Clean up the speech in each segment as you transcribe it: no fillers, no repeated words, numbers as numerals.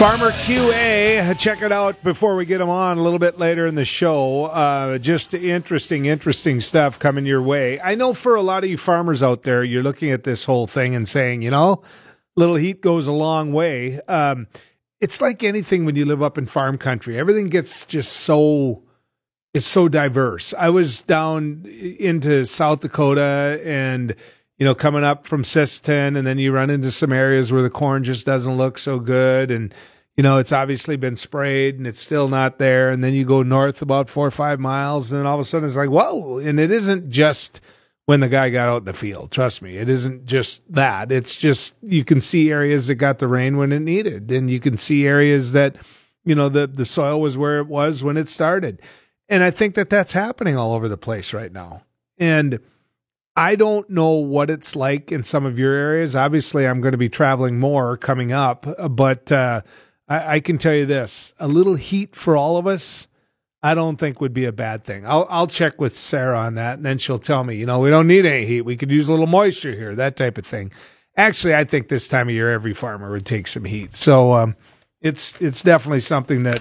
Farmer QA, check it out before we get him on a little bit later in the show. Just interesting stuff coming your way. I know for a lot of you farmers out there, you're looking at this whole thing and saying, little heat goes a long way. It's like anything when you live up in farm country. Everything gets just it's so diverse. I was down into South Dakota and coming up from Sisseton, and then you run into some areas where the corn just doesn't look so good. And, it's obviously been sprayed and it's still not there. And then you go north about 4 or 5 miles, and then all of a sudden it's like, whoa. And it isn't just when the guy got out in the field. Trust me, it isn't just that. It's just you can see areas that got the rain when it needed. And you can see areas that, the soil was where it was when it started. And I think that that's happening all over the place right now. And I don't know what it's like in some of your areas. Obviously, I'm going to be traveling more coming up, but I can tell you this, a little heat for all of us, I don't think would be a bad thing. I'll check with Sarah on that, and then she'll tell me, we don't need any heat. We could use a little moisture here, that type of thing. Actually, I think this time of year, every farmer would take some heat. So it's definitely something that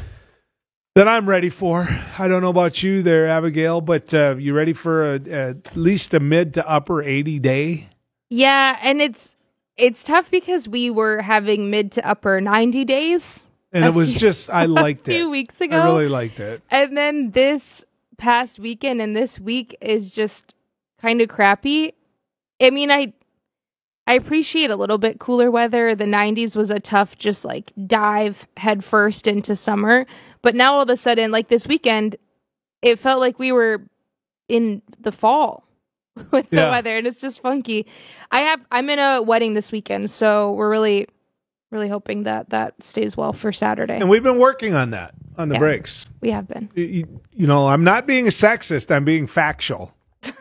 I'm ready for. I don't know about you there, Abigail, but you ready for at least a mid to upper 80 day? Yeah, and it's tough because we were having mid to upper 90 days. And it was just, I liked it. A few weeks ago. I really liked it. And then this past weekend and this week is just kind of crappy. I mean, I appreciate a little bit cooler weather. The 90s was a tough, just dive head first into summer. But now all of a sudden, this weekend, it felt like we were in the fall with the weather, and it's just funky. I'm in a wedding this weekend, so we're really, really hoping that stays well for Saturday. And we've been working on that on the breaks. We have been. I'm not being a sexist. I'm being factual.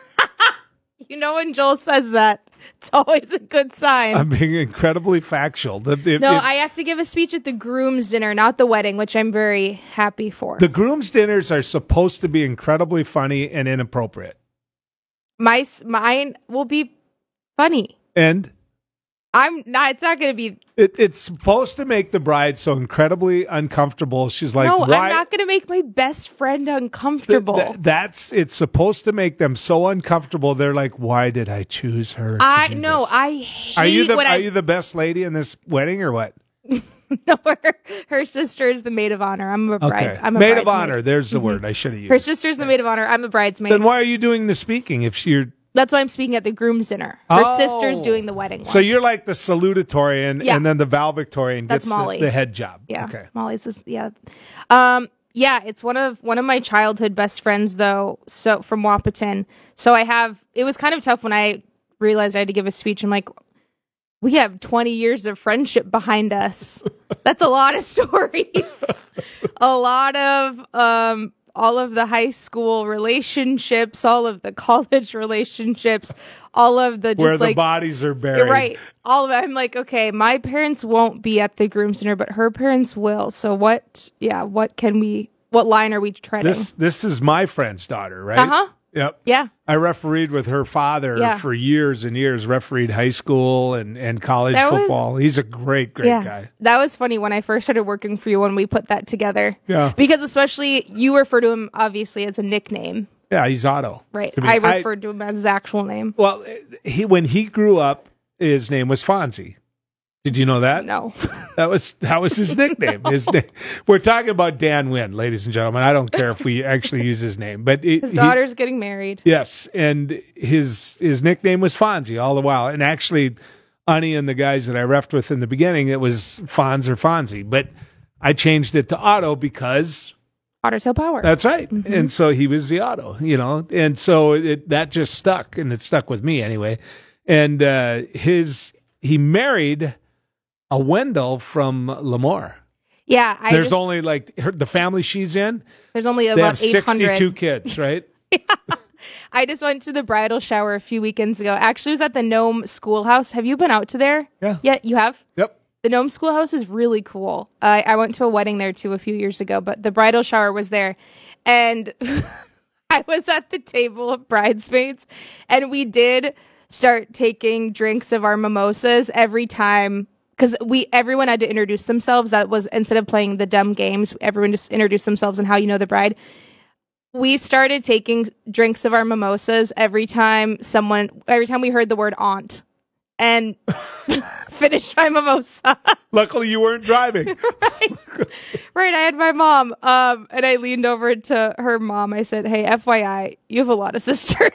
When Joel says that, it's always a good sign. I'm being incredibly factual. I have to give a speech at the groom's dinner, not the wedding, which I'm very happy for. The groom's dinners are supposed to be incredibly funny and inappropriate. Mine will be funny. And? It's not going to be... It's supposed to make the bride so incredibly uncomfortable. She's like, no, why? I'm not going to make my best friend uncomfortable. It's supposed to make them so uncomfortable. They're like, why did I choose her? I hate Are you the best lady in this wedding or what? No, her sister is the maid of honor. I'm a bride. Okay. I'm a maid of honor. There's the word I should have used. Her sister's the maid of honor. I'm a bridesmaid. Then why are you doing the speaking if you're... That's why I'm speaking at the groom's dinner. Her sister's doing the wedding one. So you're like the salutatorian, and then the valectorian gets the head job. Yeah, okay. Molly's it's one of my childhood best friends though. So from Wahpeton. So it was kind of tough when I realized I had to give a speech. I'm like, we have 20 years of friendship behind us. That's a lot of stories. A lot of all of the high school relationships, all of the college relationships, all of the where the bodies are buried. Right. All of it. I'm like, okay, my parents won't be at the groom's dinner, but her parents will. So what line are we treading? This is my friend's daughter, right? Uh-huh. Yep. Yeah. I refereed with her father for years and years, refereed high school and college football. He's a great guy. That was funny when I first started working for you when we put that together. Yeah. Because especially you refer to him obviously as a nickname. Yeah, he's Otto. Right. I referred to him as his actual name. Well, when he grew up, his name was Fonzie. Did you know that? No. That was his nickname. No. His name. We're talking about Dan Wynn, ladies and gentlemen. I don't care if we actually use his name, but his daughter's getting married. Yes, and his nickname was Fonzie all the while. And actually, Ani and the guys that I refed with in the beginning, it was Fonz or Fonzie, but I changed it to Otto because Otter-tail power. That's right. Mm-hmm. And so he was the Otto, and so that just stuck, and it stuck with me anyway. And he married a Wendell from Lemoore. Yeah. There's only the family she's in. There's only they about have 800. 62 kids, right? Yeah. I just went to the bridal shower a few weekends ago. Actually, it was at the Nome Schoolhouse. Have you been out to there? Yeah. Yeah, you have? Yep. The Nome Schoolhouse is really cool. I went to a wedding there too a few years ago, but the bridal shower was there. And I was at the table of bridesmaids, and we did start taking drinks of our mimosas every time because everyone had to introduce themselves. That was, instead of playing the dumb games, everyone just introduced themselves and how you know the bride. We started taking drinks of our mimosas every time we heard the word aunt, and finished my mimosa. Luckily, you weren't driving. Right. I had my mom, and I leaned over to her mom. I said, "Hey, FYI, you have a lot of sisters.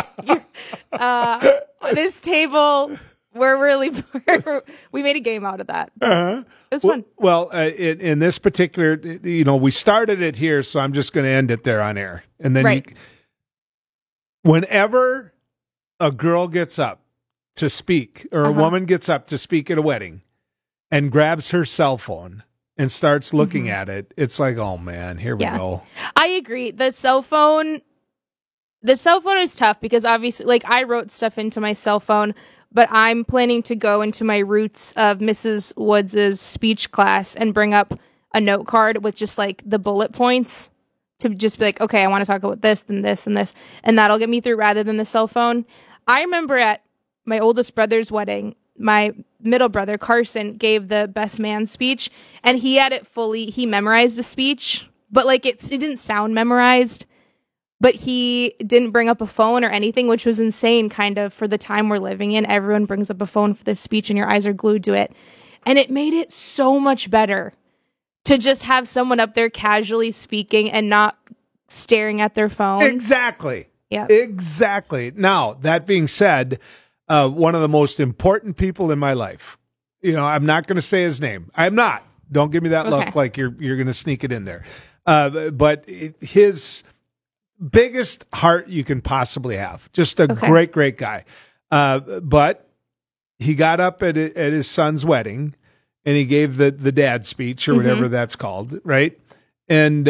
This table, we made a game out of that. Uh-huh. It was fun." Well, in this particular, we started it here, so I'm just going to end it there on air. And then right. Whenever a girl gets up to speak, or a Uh-huh. woman gets up to speak at a wedding and grabs her cell phone and starts looking Mm-hmm. at it, it's like, oh man, here we go. I agree. The cell phone is tough because obviously, like, I wrote stuff into my cell phone, but I'm planning to go into my roots of Mrs. Woods' speech class and bring up a note card with just like the bullet points to just be like, okay, I want to talk about this and this and this, and that'll get me through rather than the cell phone. I remember at my oldest brother's wedding, my middle brother, Carson, gave the best man speech, and he had it he memorized the speech, but like it didn't sound memorized, but he didn't bring up a phone or anything, which was insane kind of for the time we're living in. Everyone brings up a phone for this speech and your eyes are glued to it. And it made it so much better to just have someone up there casually speaking and not staring at their phone. Exactly. Yeah. Exactly. Now, that being said, one of the most important people in my life, I'm not going to say his name. I'm not. Don't give me that look like you're going to sneak it in there. But his biggest heart you can possibly have. Just a great, great guy. But he got up at his son's wedding and he gave the dad speech or whatever that's called, right? And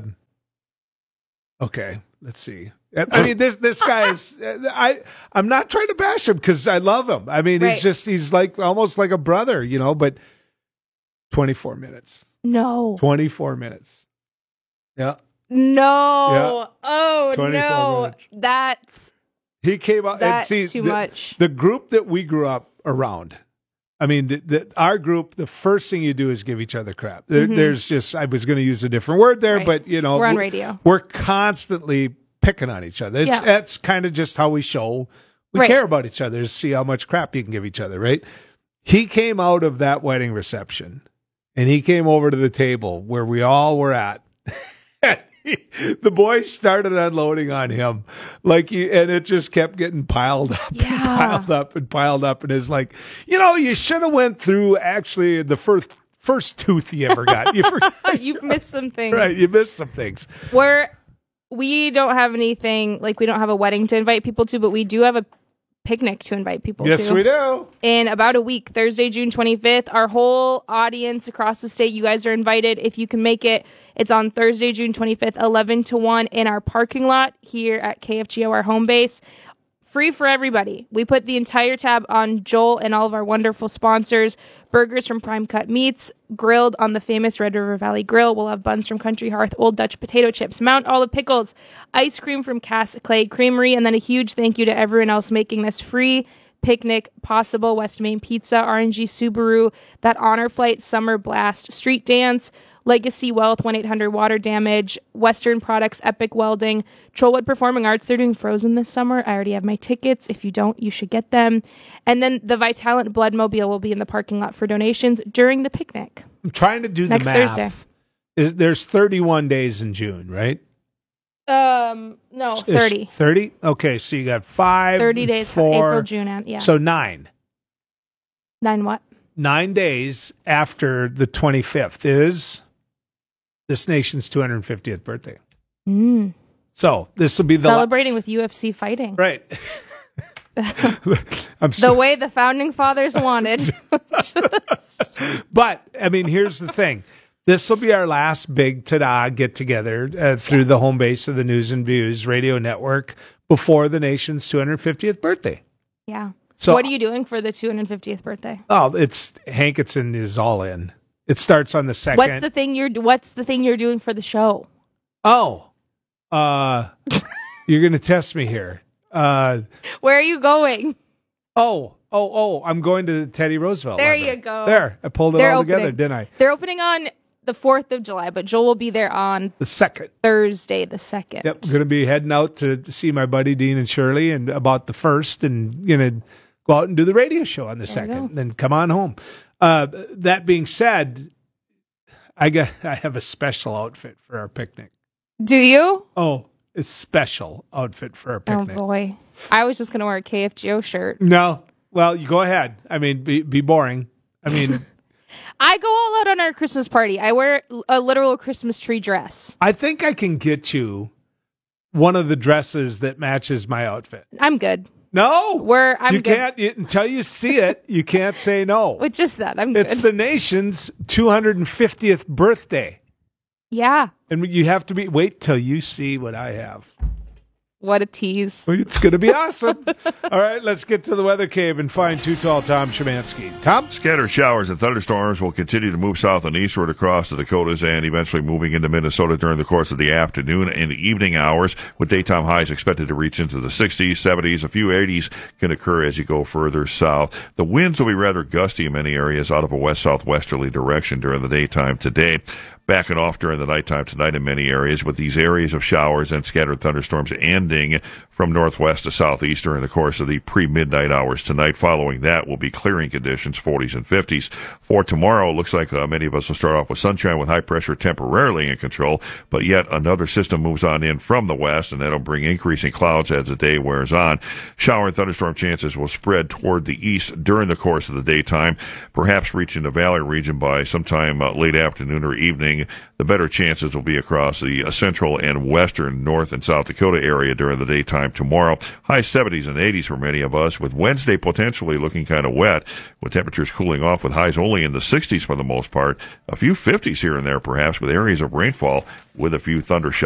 okay, let's see. I mean, this guy is. I'm not trying to bash him because I love him. I mean, he's like almost like a brother, But 24 minutes. No. 24 minutes. Yeah. No. Yeah. Oh 24 no. minutes. He came out and see too much. The group that we grew up around. I mean, our group, the first thing you do is give each other crap. There's just, I was going to use a different word there, but we're on radio. We're constantly picking on each other. That's kind of just how we show we care about each other, to see how much crap you can give each other, right? He came out of that wedding reception and he came over to the table where we all were at. The boys started unloading on him and it just kept getting piled up and piled up and piled up. And it's like, you should have went through actually the first tooth you ever got. You've missed some things. Right. You missed some things. We don't have anything, like we don't have a wedding to invite people to, but we do have a picnic to invite people to. Yes, we do. In about a week, Thursday, June 25th. Our whole audience across the state, you guys are invited. If you can make it, it's on Thursday, June 25th, 11 to 1 in our parking lot here at KFGO, our home base. Free for everybody. We put the entire tab on Joel and all of our wonderful sponsors. Burgers from Prime Cut Meats, grilled on the famous Red River Valley Grill. We'll have buns from Country Hearth, Old Dutch potato chips, Mount Olive pickles, ice cream from Cass Clay Creamery, and then a huge thank you to everyone else making this free picnic possible. West Main Pizza, RNG Subaru, That Honor Flight, Summer Blast, Street Dance, Legacy Wealth, 1-800 Water Damage, Western Products, Epic Welding, Trollwood Performing Arts. They're doing Frozen this summer. I already have my tickets. If you don't, you should get them. And then the Vitalent Bloodmobile will be in the parking lot for donations during the picnic. I'm trying to do next the math. Thursday. There's 31 days in June, right? No, 30. 30? Okay, so you got 30 days, 4, April, June, and yeah. So 9. 9 what? 9 days after the 25th is this nation's 250th birthday. So this will be celebrating with UFC fighting. Right. The way the founding fathers wanted. But, I mean, here's the thing. This will be our last big ta-da get-together through the home base of the News and Views radio network before the nation's 250th birthday. Yeah. So, what are you doing for the 250th birthday? Oh, it's Hankinson is all in. It starts on the 2nd. What's the thing you're doing for the show? Oh, you're going to test me here. Where are you going? Oh, I'm going to the Teddy Roosevelt There Library. you go. There, I pulled it all together, didn't I? They're opening on the 4th of July, but Joel will be there on The 2nd. Thursday, the 2nd. Yep, I'm going to be heading out to see my buddy Dean and Shirley and about the 1st, and going to go out and do the radio show on the 2nd, then come on home. That being said, I have a special outfit for our picnic. Do you? Oh, it's special outfit for our picnic. Oh, boy. I was just going to wear a KFGO shirt. No. Well, you go ahead. I mean, be boring. I mean... I go all out on our Christmas party. I wear a literal Christmas tree dress. I think I can get you one of the dresses that matches my outfit. I'm good. No. I'm you good. Can't, until you see it, you can't say no. With just that, I'm good. It's the nation's 250th birthday. Yeah. And you have to wait till you see what I have. What a tease. It's going to be awesome. All right, let's get to the weather cave and find Too Tall Tom Szymanski. Tom? Scattered showers and thunderstorms will continue to move south and eastward across the Dakotas and eventually moving into Minnesota during the course of the afternoon and evening hours, with daytime highs expected to reach into the 60s, 70s. A few 80s can occur as you go further south. The winds will be rather gusty in many areas out of a west-southwesterly direction during the daytime today. Backing off during the nighttime tonight in many areas, with these areas of showers and scattered thunderstorms ending from northwest to southeast during the course of the pre-midnight hours tonight. Following that will be clearing conditions, 40s and 50s. For tomorrow, it looks like many of us will start off with sunshine with high pressure temporarily in control, but yet another system moves on in from the west, and that'll bring increasing clouds as the day wears on. Shower and thunderstorm chances will spread toward the east during the course of the daytime, perhaps reaching the valley region by sometime late afternoon or evening. The better chances will be across the central and western North and South Dakota area during the daytime tomorrow. High 70s and 80s for many of us, with Wednesday potentially looking kind of wet, with temperatures cooling off with highs only in the 60s for the most part. A few 50s here and there perhaps, with areas of rainfall with a few thunder showers.